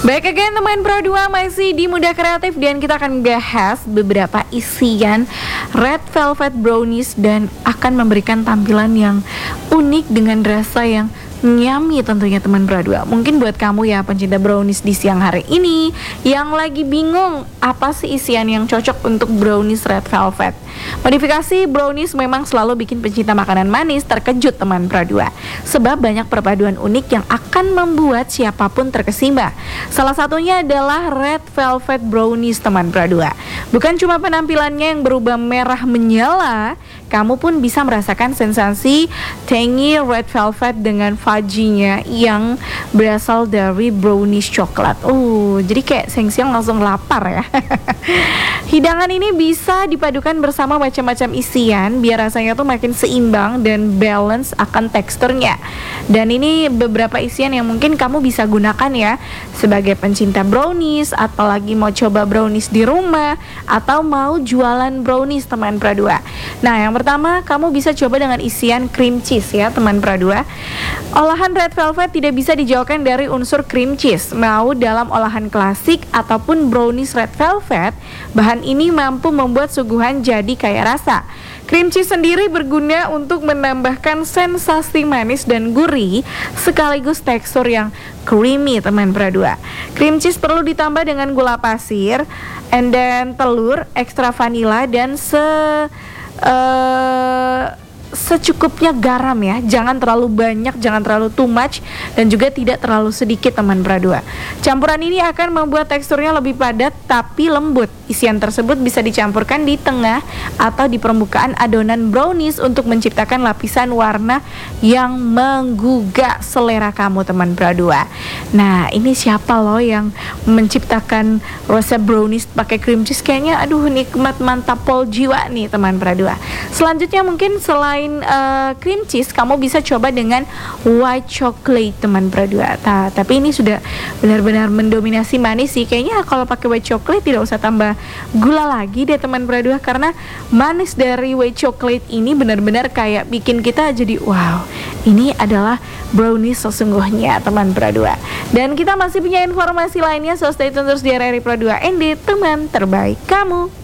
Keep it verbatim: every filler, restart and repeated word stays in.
Baik again teman Pro dua, masih di Muda Kreatif dan kita akan bahas beberapa isian Red Velvet Brownies dan akan memberikan tampilan yang unik dengan rasa yang nyami tentunya teman Pro dua. Mungkin buat kamu ya pencinta brownies di siang hari ini yang lagi bingung apa sih isian yang cocok untuk brownies Red Velvet. Modifikasi brownies memang selalu bikin pencinta makanan manis terkejut teman Pro dua, sebab banyak perpaduan unik yang akan membuat siapapun terkesima. Salah satunya adalah Red Velvet Brownies teman Pro dua. Bukan cuma penampilannya yang berubah merah menyala, kamu pun bisa merasakan sensasi tangy red velvet dengan fudgy-nya yang berasal dari brownies coklat. Oh, jadi kayak siang-siang langsung lapar ya. Hidangan ini bisa dipadukan bersama macam-macam isian biar rasanya tuh makin seimbang dan balance akan teksturnya. Dan ini beberapa isian yang mungkin kamu bisa gunakan ya sebagai pencinta brownies, atau lagi mau coba brownies di rumah, atau mau jualan brownies teman Pro dua. Nah, yang pertama kamu bisa coba dengan isian cream cheese ya teman Pro dua. Olahan Red Velvet tidak bisa dijauhkan dari unsur cream cheese. Mau dalam olahan klasik ataupun brownies Red Velvet, bahan ini mampu membuat suguhan jadi kaya rasa. Cream cheese sendiri berguna untuk menambahkan sensasi manis dan gurih sekaligus tekstur yang creamy teman Pro dua. Cream cheese perlu ditambah dengan gula pasir, and then telur, ekstra vanila, dan se uh, secukupnya garam ya. Jangan terlalu banyak, jangan terlalu too much, dan juga tidak terlalu sedikit teman Pro dua. Campuran ini akan membuat teksturnya lebih padat tapi lembut. Isian tersebut bisa dicampurkan di tengah atau di permukaan adonan brownies untuk menciptakan lapisan warna yang menggugah selera kamu teman Pro dua. Nah, ini siapa loh yang menciptakan rasa brownies pakai cream cheese? Kayaknya aduh nikmat mantap pol jiwa nih teman Pro dua. Selanjutnya mungkin selain uh, cream cheese, kamu bisa coba dengan white chocolate teman Pro dua. Nah, tapi ini sudah benar-benar mendominasi manis sih. Kayaknya kalau pakai white chocolate tidak usah tambah gula lagi deh teman Pro dua, karena manis dari white chocolate ini benar-benar kayak bikin kita jadi wow, ini adalah brownies sesungguhnya teman Pro dua. Dan kita masih punya informasi lainnya, so stay tune terus di R R I Pro dua N D, teman terbaik kamu.